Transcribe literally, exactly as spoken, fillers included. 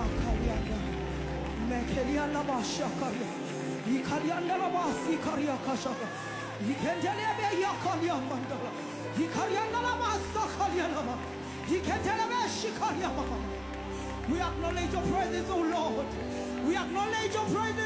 Makalianda. Mekelianda Bashakaria. Ikalianda Labasi Karia Kashaka. Ikendelebe Yakalia Mandala. Ikarianda Labasa Kaliana. Ikendelebe Shikaria Mama. We acknowledge your presence, O Lord. We acknowledge your presence.